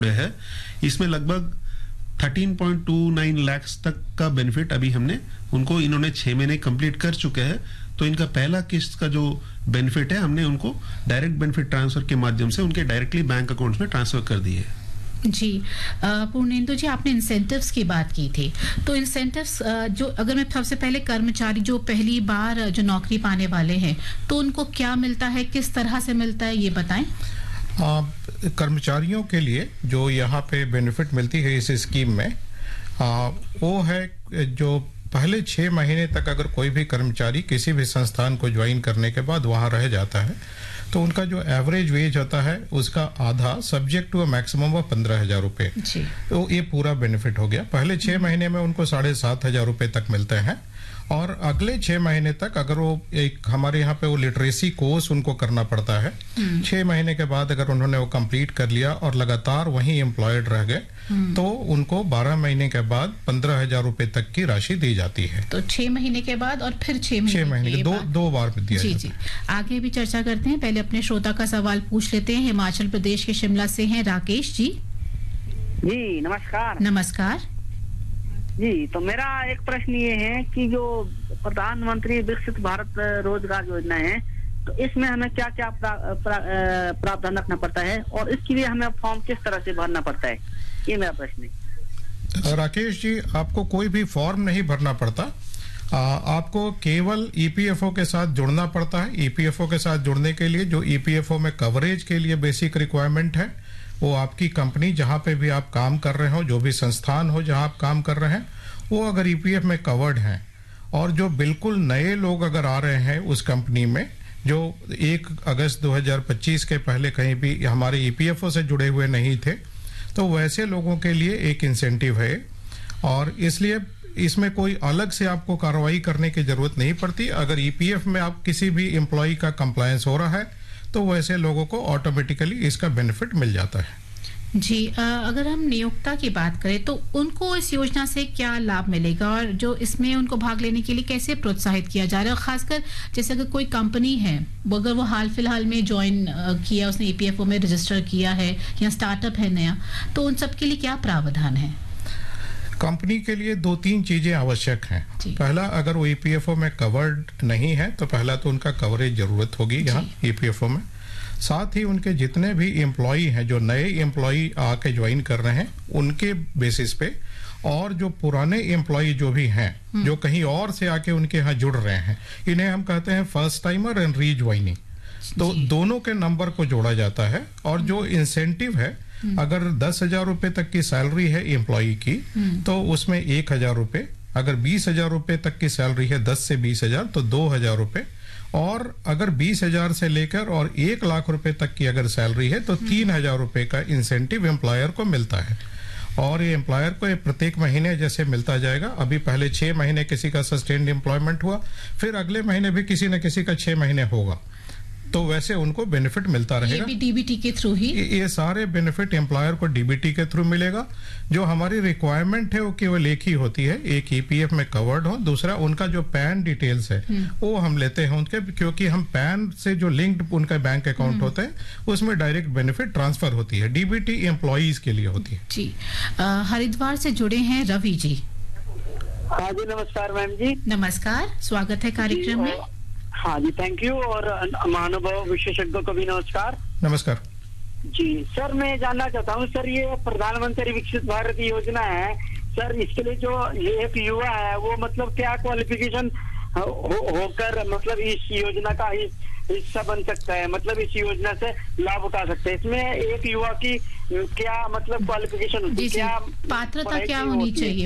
है, इसमें लगभग 13.29 लाख तक का बेनिफिट अभी हमने उनको, इन्होंने 6 महीने कंप्लीट कर चुके हैं, तो इनका पहला किस्त का जो बेनिफिट है हमने उनको डायरेक्ट बेनिफिट ट्रांसफर के माध्यम से उनके डायरेक्टली बैंक अकाउंट्स में ट्रांसफर कर दिए। जी पूर्णेंदु जी, आपने इंसेंटिव्स की बात की थी, तो इंसेंटिव्स जो, अगर मैं सबसे पहले कर्मचारी जो पहली बार जो नौकरी पाने वाले हैं, तो उनको क्या मिलता है, किस तरह से मिलता है, ये बताएं। कर्मचारियों के लिए जो यहाँ पे बेनिफिट मिलती है इस स्कीम में, वो है जो पहले 6 महीने तक अगर कोई भी कर्मचारी किसी भी संस्थान को ज्वाइन करने के बाद वहां रह जाता है, तो उनका जो एवरेज वेज होता है उसका आधा, subject to a maximum of 15,000 रुपए, तो ये पूरा बेनिफिट हो गया। पहले 6 महीने में उनको 7,500 रुपए तक मिलते हैं, और अगले 6 महीने तक अगर वो एक हमारे यहाँ पे वो लिटरेसी कोर्स उनको करना पड़ता है, 6 महीने के बाद अगर उन्होंने वो कंप्लीट कर लिया और लगातार वहीं एम्प्लॉयड रह गए, तो उनको 12 महीने के बाद 15,000 रुपए तक की राशि दी जाती है। तो 6 महीने के बाद और फिर 6 महीने के दो बार दिया जी जी। आगे भी चर्चा करते हैं, पहले अपने श्रोता का सवाल पूछ लेते हैं। हिमाचल प्रदेश के शिमला से हैं राकेश जी। जी नमस्कार। नमस्कार जी, तो मेरा एक प्रश्न ये है कि जो प्रधानमंत्री विकसित भारत रोजगार योजना है, तो इसमें हमें क्या क्या प्रावधान रखना पड़ता है, और इसके लिए हमें फॉर्म किस तरह से भरना पड़ता है, ये मेरा प्रश्न है। राकेश जी, आपको कोई भी फॉर्म नहीं भरना पड़ता, आपको केवल ईपीएफओ के साथ जुड़ना पड़ता है। ईपीएफओ के साथ जुड़ने के लिए जो ईपीएफओ में कवरेज के लिए बेसिक रिक्वायरमेंट है, वो आपकी कंपनी जहां पे भी आप काम कर रहे हो, जो भी संस्थान हो जहां आप काम कर रहे हैं, वो अगर ईपीएफ में कवर्ड हैं, और जो बिल्कुल नए लोग अगर आ रहे हैं उस कंपनी में, जो 1 अगस्त 2025 के पहले कहीं भी हमारे ईपीएफओ से जुड़े हुए नहीं थे, तो वैसे लोगों के लिए एक इंसेंटिव है, और इसलिए इसमें कोई अलग से आपको कार्रवाई करने की जरूरत नहीं पड़ती। अगर ईपीएफ में आप किसी भी एम्प्लॉय का कंप्लायंस हो रहा है, तो वैसे लोगों को ऑटोमेटिकली इसका बेनिफिट मिल जाता है। जी अगर हम नियोक्ता की बात करें, तो उनको इस योजना से क्या लाभ मिलेगा, और जो इसमें उनको भाग लेने के लिए कैसे प्रोत्साहित किया जा रहा है, और खासकर जैसे अगर कोई कंपनी है, अगर वो हाल फिलहाल में ज्वाइन किया, उसने ईपीएफओ में रजिस्टर किया है, या स्टार्टअप है नया, तो उन सब के लिए क्या प्रावधान है? कंपनी के लिए 2-3 चीजें आवश्यक हैं। पहला, अगर वो ईपीएफओ में कवर्ड नहीं है, तो पहला तो उनका कवरेज जरूरत होगी यहाँ ईपीएफओ में। साथ ही उनके जितने भी एम्प्लॉई हैं, जो नए एम्प्लॉई आके ज्वाइन कर रहे हैं, उनके बेसिस पे, और जो पुराने एम्प्लॉई जो भी हैं, जो कहीं और से आके उनके यहाँ जुड़ रहे हैं, इन्हें हम कहते हैं फर्स्ट टाइमर एंड रीज्वाइनिंग, तो दोनों के नंबर को जोड़ा जाता है। और जो इंसेंटिव है, अगर 10,000 रुपए तक की सैलरी है एम्प्लॉई की, तो उसमें 1,000 रुपए, अगर 20,000 रुपए तक की सैलरी है, 10 से 20,000, तो 2,000 रुपए, और अगर 20,000 से लेकर और 1 लाख रुपए तक की अगर सैलरी है, तो 3,000 रुपए का इंसेंटिव एम्प्लॉयर को मिलता है। और ये एम्प्लॉयर को प्रत्येक महीने जैसे मिलता जाएगा। अभी पहले 6 महीने किसी का सस्टेन्ड एम्प्लॉयमेंट हुआ, फिर अगले महीने भी किसी न किसी का 6 महीने होगा, तो वैसे उनको बेनिफिट मिलता रहेगा। ये भी डीबीटी के थ्रू ही, ये सारे बेनिफिट एम्प्लॉयर को डीबीटी के थ्रू मिलेगा। जो हमारी रिक्वायरमेंट है वो केवल एक ही होती है, एक ईपीएफ में कवर्ड हो, दूसरा उनका जो पैन डिटेल्स है वो हम लेते हैं उनके, क्योंकि हम पैन से जो लिंक्ड उनका बैंक अकाउंट होता है, उसमें डायरेक्ट बेनिफिट ट्रांसफर होती है। डीबीटी एम्प्लॉइज के लिए होती है। जी हरिद्वार से जुड़े हैं रवि जी। हाँ जी नमस्कार मैम जी। नमस्कार, स्वागत है कार्यक्रम में। हाँ जी थैंक यू, और महानुभाव विशेषज्ञों को भी नमस्कार। नमस्कार जी सर, मैं जानना चाहता हूँ सर, ये प्रधानमंत्री विकसित भारत योजना है सर, इसके लिए जो ये एक युवा है, वो मतलब क्या क्वालिफिकेशन होकर मतलब इस योजना का हिस्सा बन सकता है, मतलब इस योजना से लाभ उठा सकते हैं? इसमें एक युवा की क्या मतलब क्वालिफिकेशन होती है, क्या पात्रता क्या होनी चाहिए?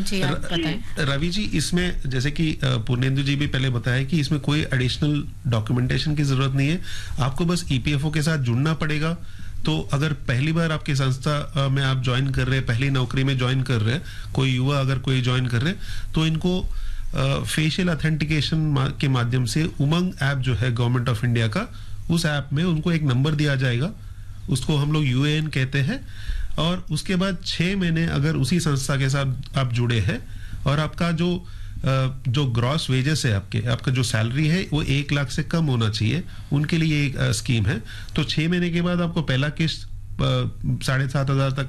रवि जी, इसमें जैसे कि पूर्णेंदु जी भी पहले बताया कि इसमें कोई एडिशनल डॉक्यूमेंटेशन की जरूरत नहीं है, आपको बस ईपीएफओ के साथ जुड़ना पड़ेगा। तो अगर पहली बार आपकी संस्था में आप ज्वाइन कर रहे हैं, पहली नौकरी में ज्वाइन कर रहे हैं, कोई युवा अगर कोई ज्वाइन कर रहे हैं, तो इनको फेशियल ऑथेंटिकेशन के माध्यम से उमंग ऐप जो है गवर्नमेंट ऑफ इंडिया का, उस ऐप में उनको एक नंबर दिया जाएगा, उसको हम लोग यूएएन कहते हैं, और उसके बाद 6 महीने अगर उसी संस्था के साथ आप जुड़े हैं, और आपका जो ग्रॉस वेजेस है, आपका जो सैलरी है वो 1 लाख से कम होना चाहिए, उनके लिए एक स्कीम है। तो 6 महीने के बाद आपको पहला किस्त 7,500 तक